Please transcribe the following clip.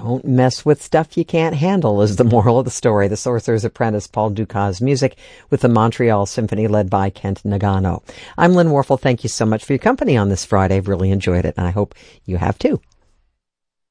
Don't mess with stuff you can't handle is the moral of the story. The Sorcerer's Apprentice, Paul Dukas' music with the Montreal Symphony led by Kent Nagano. I'm Lynn Warfel. Thank you so much for your company on this Friday. I've really enjoyed it, and I hope you have too.